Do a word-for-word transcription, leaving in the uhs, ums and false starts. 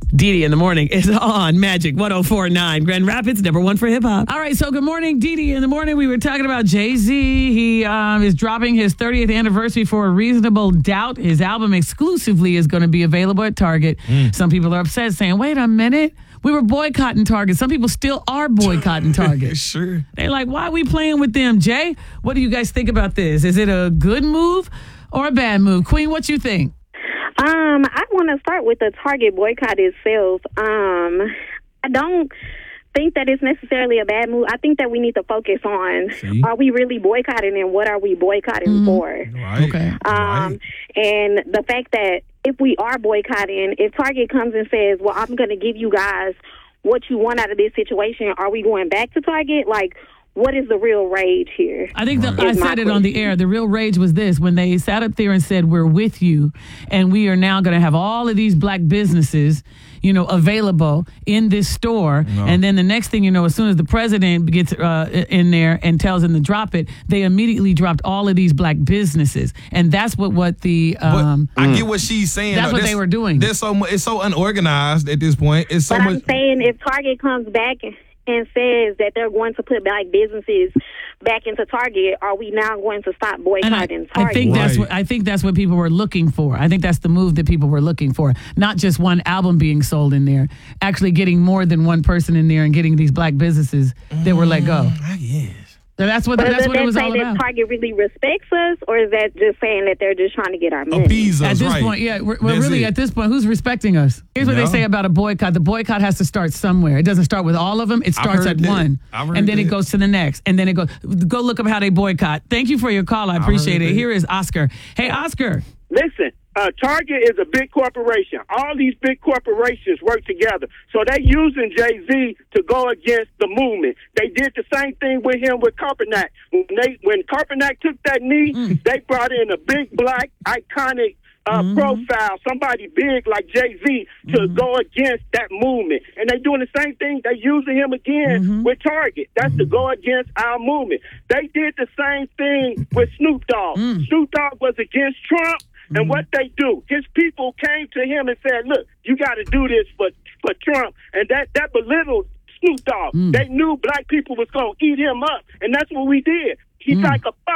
Dee Dee in the morning is on Magic one oh four point nine. Grand Rapids, number one for hip hop. All right, so good morning, Dee Dee. In the morning, we were talking about Jay-Z. He um, is dropping his thirtieth anniversary for a Reasonable Doubt. His album exclusively is going to be available at Target. Mm. Some people are upset saying, wait a minute. We were boycotting Target. Some people still are boycotting Target. Sure. They're like, why are we playing with them, Jay? What do you guys think about this? Is it a good move or a bad move? Queen, what you think? Um, I want to start with the Target boycott itself. Um, I don't think that it's necessarily a bad move. I think that we need to focus on, See? are we really boycotting and what are we boycotting mm-hmm. for? Right. Okay. Um, right. And the fact that if we are boycotting, if Target comes and says, well, I'm going to give you guys what you want out of this situation, are we going back to Target? Like, what is the real rage here? I think the, I said it on the air. The real rage was this, when they sat up there and said, we're with you, and we are now going to have all of these black businesses, you know, available in this store. No. And then the next thing you know, as soon as the president gets uh, in there and tells them to drop it, they immediately dropped all of these black businesses. And that's what, what the... Um, I get what she's saying. That's though. what There's, they were doing. There's so much, it's so unorganized at this point. It's so but much. I'm saying if Target comes back and says that they're going to put black businesses back into Target, are we now going to stop boycotting I, Target? I think right. that's what I think that's what people were looking for. I think that's the move that people were looking for. Not just one album being sold in there, actually getting more than one person in there and getting these black businesses that were let go. Mm, I guess. So that's what But that's does what it that was say all that about. Target really respects us, or is that just saying that they're just trying to get our money? Appease us, At this right. point, yeah, we're, we're That's really it. at this point, who's respecting us? Here's what No. they say about a boycott. The boycott has to start somewhere. It doesn't start with all of them. It starts heard at that. one, I've heard and then it that. goes to the next, and then it goes. Go look up how they boycott. Thank you for your call. I appreciate heard it. that. Here is Oscar. Hey, Oscar. Listen, uh, Target is a big corporation. All these big corporations work together. So they using Jay-Z to go against the movement. They did the same thing with him with Kaepernick. When they when Kaepernick took that knee, mm. they brought in a big black iconic uh, mm-hmm. profile, somebody big like Jay-Z to mm-hmm. go against that movement. And they doing the same thing. They using him again mm-hmm. with Target. That's mm-hmm. to go against our movement. They did the same thing with Snoop Dogg. Mm. Snoop Dogg was against Trump. And mm-hmm. what they do, his people came to him and said, look, you got to do this for, for Trump. And that, that belittled Snoop Dogg. Mm. They knew black people was going to eat him up. And that's what we did. He's mm. like a